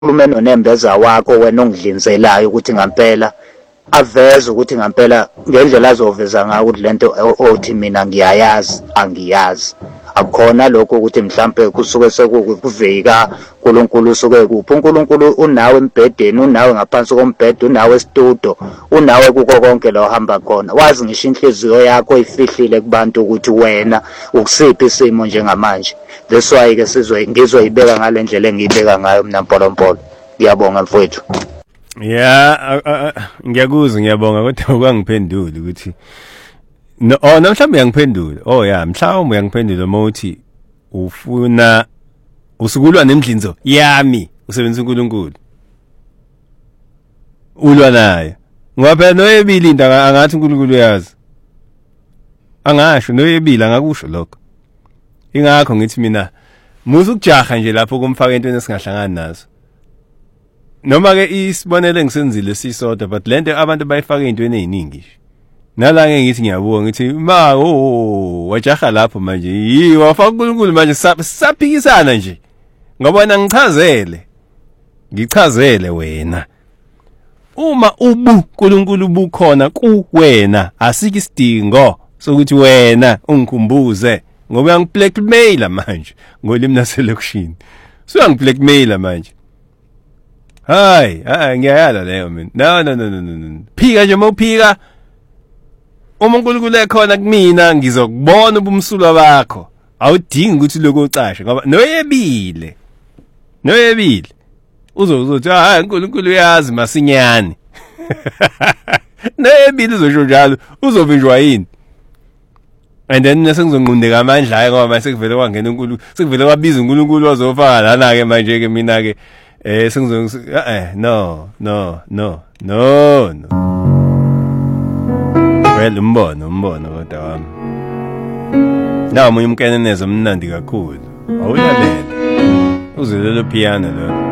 ukhulume nonembeza wakho wena ongidlinzelayo ukuthi ngampela aveze ukuthi ngampela ngendlela azoveza ngayo ukuthi lento othi mina ngiyayazi angiyazi akukhona lokho ukuthi mhlambe kusuke sekuveyika uNkulunkulu usuke kuphi uNkulunkulu unawe embhedeni unawe ngaphansi kombhede unawe estudio unawe kuko konke la uhamba khona wazi ngisho inhliziyo yakho ifihlile kubantu ukuthi wena ukusiphi isimo njengamanje that's why ke ngizoyibeka ngalendlela engiyibeka ngayo mina Mpolompolo ngiyabonga mfowethu ngiyakuzwa ngiyabonga kodwa ukwangiphendula ukuthi no mhlawumbe uyangiphendula mhlawumbe uyangiphendula mothi ufuna usukulwa nemdlinzo yami usebenzisa uNkulunkulu ulwa naye ngoba phela noyebili into angathi uNkulunkulu uyazi angasho noyebili angakusho lokho ingakho ngithi mina musu ukujaha nje lapho kumfaka into esingahlangani nazo noma ke isibonele ngisenzile sisodwa but lento abantu bayifaka into eziningi nala ngithi ngiyabuka ngithi ma wajaha lapho manje yi wafaka uNkulunkulu manje saphikisana nje ngabona ngichazele wena uma uNkulunkulu bukhona kuwena asike isidingo sokuthi wena ungikhumbuze ngoba uyangiblackmail manje ngolimi naselokishini uyangiblackmail manje hayi ngiyayala leyo mina no phika nje mawuphika uma uNkulunkulu ekhona kumina ngizokubona ubumsulwa bakho awudingi ukuthi lokho ucashe ngoba noyebile uzothi hayi uNkulunkulu uyazi masinyane noyebile uzosho njalo uzovinjwa yini and then nesengizonqundeka amandla ayi ngoba mase kuvele kwangena uNkulunkulu sekuvele kwabiza uNkulunkulu wazofaka lana ke manje ke mina ke no well umbono kodwa wami nawo umkenenezo omnandi kakhulu awulalela uzelelo piano lo